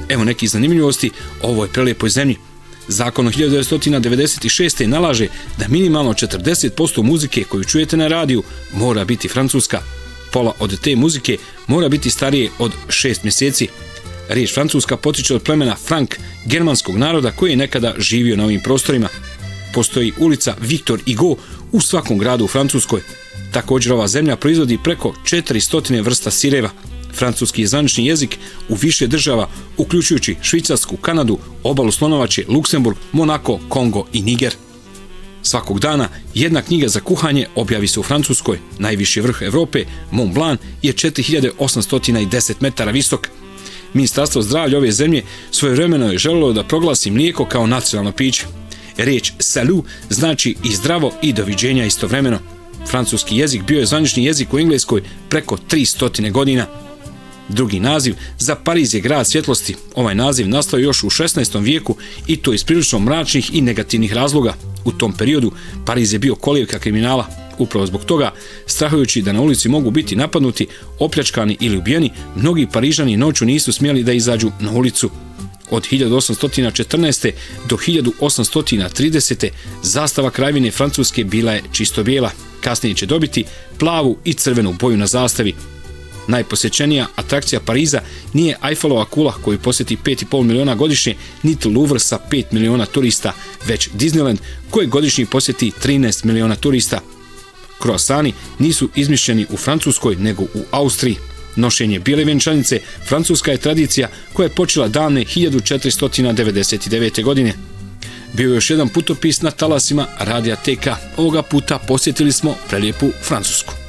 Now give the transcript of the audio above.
Evo nekih zanimljivosti o ovoj prelijepoj zemlji. Zakon od 1996. nalaže da minimalno 40% muzike koju čujete na radiju mora biti francuska. Pola od te muzike mora biti starije od 6 mjeseci. Riječ francuska potiče od plemena Frank, germanskog naroda koji je nekada živio na ovim prostorima. Postoji ulica Victor Hugo u svakom gradu u Francuskoj. Također ova zemlja proizvodi preko 400 vrsta sireva. Francuski je zvanični jezik u više država, uključujući Švicarsku, Kanadu, obalu Slonovače, Luksemburg, Monako, Kongo i Niger. Svakog dana jedna knjiga za kuhanje objavi se u Francuskoj. Najviši vrh Evrope, Mont Blanc, je 4810 metara visok. Ministarstvo zdravlja ove zemlje svojevremeno je želelo da proglasi mlijeko kao nacionalno piće. Riječ salut znači i zdravo i doviđenja istovremeno. Francuski jezik bio je zvanični jezik u Engleskoj preko 300 godina. Drugi naziv za Pariz je grad svjetlosti. Ovaj naziv nastao još u 16. vijeku i to iz prilično mračnih i negativnih razloga. U tom periodu Pariz je bio kolijevka kriminala. Upravo zbog toga, strahujući da na ulici mogu biti napadnuti, opljačkani ili ubijeni, mnogi Parižani noću nisu smjeli da izađu na ulicu. Od 1814. do 1830. zastava Kraljevine Francuske bila je čisto bijela. Kasnije će dobiti plavu i crvenu boju na zastavi. Najposjećenija atrakcija Pariza nije Eiffelova kula koju posjeti 5,5 miliona godišnje, niti Louvre sa 5 miliona turista, već Disneyland koji godišnji posjeti 13 miliona turista. Kroasani nisu izmišljeni u Francuskoj nego u Austriji. Nošenje bijele vjenčanice francuska je tradicija koja je počela davne 1499. godine. Bio je još jedan putopis na talasima Radija TK. Ovoga puta posjetili smo prelijepu Francusku.